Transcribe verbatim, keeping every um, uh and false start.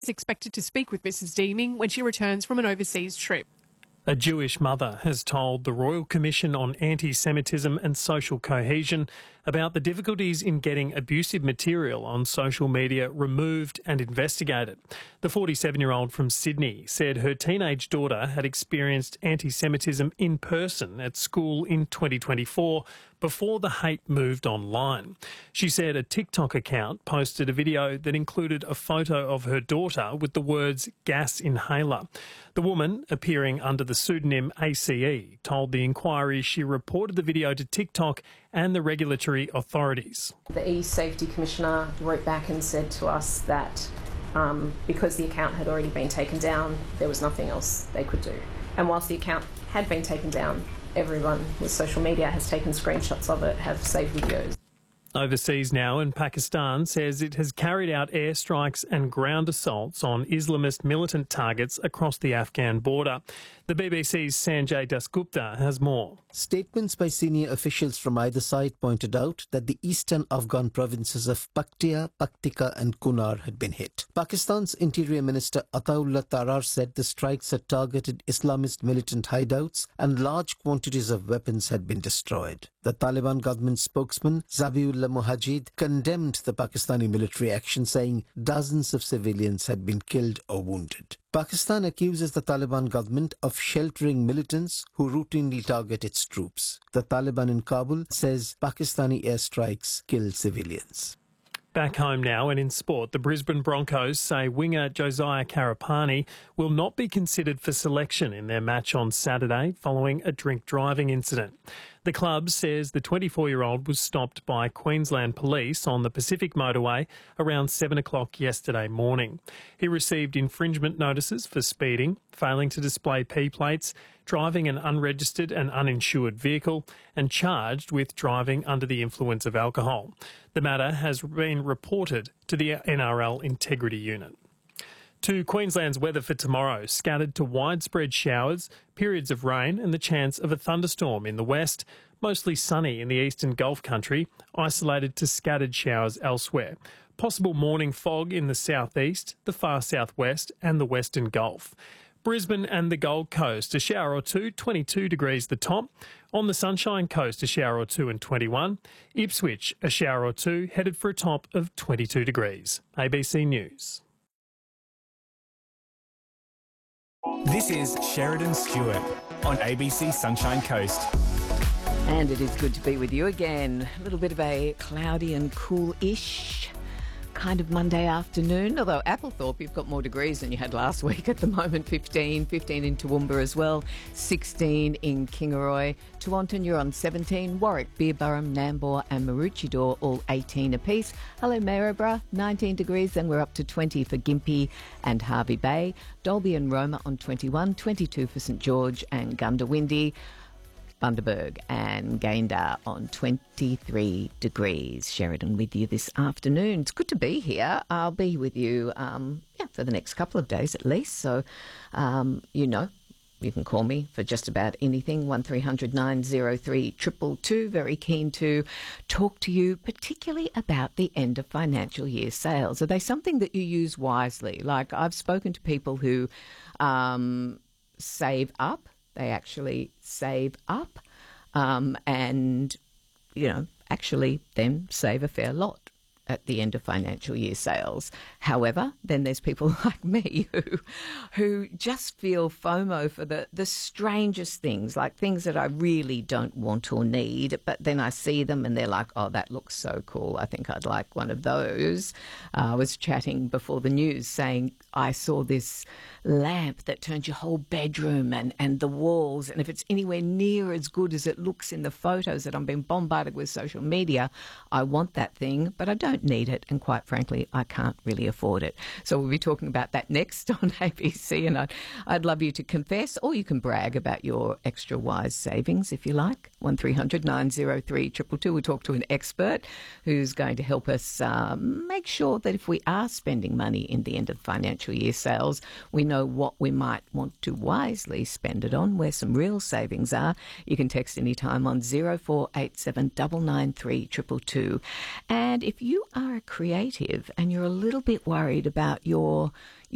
is expected to speak with Missus Deeming when she returns from an overseas trip. A Jewish mother has told the Royal Commission on Anti-Semitism and Social Cohesion about the difficulties in getting abusive material on social media removed and investigated. The forty-seven-year-old from Sydney said her teenage daughter had experienced anti-Semitism in person at school in twenty twenty-four before the hate moved online. She said a TikTok account posted a video that included a photo of her daughter with the words gas inhaler. The woman, appearing under the pseudonym A C E, told the inquiry she reported the video to TikTok and the regulatory authorities. The E-Safety Commissioner wrote back and said to us that um, because the account had already been taken down, there was nothing else they could do. And whilst the account had been taken down, everyone with social media has taken screenshots of it, have saved videos. Overseas now, and Pakistan says it has carried out airstrikes and ground assaults on Islamist militant targets across the Afghan border. The B B C's Sanjay Dasgupta has more. Statements by senior officials from either side pointed out that the eastern Afghan provinces of Paktia, Paktika and Kunar had been hit. Pakistan's Interior Minister Ataullah Tarar said the strikes had targeted Islamist militant hideouts and large quantities of weapons had been destroyed. The Taliban government spokesman Zabiullah Mujahid condemned the Pakistani military action, saying dozens of civilians had been killed or wounded. Pakistan accuses the Taliban government of sheltering militants who routinely target its troops. The Taliban in Kabul says Pakistani airstrikes kill civilians. Back home now, and in sport, the Brisbane Broncos say winger Josiah Karapani will not be considered for selection in their match on Saturday following a drink driving incident. The club says the twenty-four-year-old was stopped by Queensland Police on the Pacific Motorway around seven o'clock yesterday morning. He received infringement notices for speeding, failing to display P-plates, driving an unregistered and uninsured vehicle, and charged with driving under the influence of alcohol. The matter has been reported to the N R L Integrity Unit. To Queensland's weather for tomorrow, scattered to widespread showers, periods of rain and the chance of a thunderstorm in the west, mostly sunny in the eastern Gulf country, isolated to scattered showers elsewhere. Possible morning fog in the southeast, the far southwest and the western Gulf. Brisbane and the Gold Coast, a shower or two, twenty-two degrees the top. On the Sunshine Coast, a shower or two and twenty-one. Ipswich, a shower or two, headed for a top of twenty-two degrees. A B C News. This is Sheridan Stewart on A B C Sunshine Coast. And it is good to be with you again. A little bit of a cloudy and cool-ish kind of Monday afternoon, although Applethorpe, you've got more degrees than you had last week at the moment. fifteen, fifteen in Toowoomba as well, sixteen in Kingaroy. Tewantin, you're on seventeen. Warwick, Beerburrum, Nambour and Maroochydore, all eighteen apiece. Hello, Maryborough, nineteen degrees, then we're up to twenty for Gympie and Hervey Bay. Dalby and Roma on twenty-one, twenty-two for St George and Gundawindi. Bundaberg and Gayndah on twenty-three degrees. Sheridan with you this afternoon. It's good to be here. I'll be with you um, yeah, for the next couple of days at least. So, um, you know, you can call me for just about anything. one three hundred nine oh three two two two. Very keen to talk to you, particularly about the end of financial year sales. Are they something that you use wisely? Like, I've spoken to people who um, save up. They actually save up um, and, you know, actually then save a fair lot at the end of financial year sales. However, then there's people like me who who just feel FOMO for the, the strangest things, like things that I really don't want or need, but then I see them and they're like, oh, that looks so cool. I think I'd like one of those. Uh, I was chatting before the news saying I saw this lamp that turns your whole bedroom and, and the walls, and if it's anywhere near as good as it looks in the photos that I'm being bombarded with social media, I want that thing, but I don't need it, and quite frankly, I can't really afford it. So we'll be talking about that next on A B C, and I'd, I'd love you to confess, or you can brag about your extra wise savings if you like. one three hundred nine oh three two two two. We'll talk to an expert who's going to help us um, make sure that if we are spending money in the end of financial year sales, we know what we might want to wisely spend it on, where some real savings are. You can text anytime on zero four eight seven nine nine three two two two. And if you are a creative and you're a little bit worried about your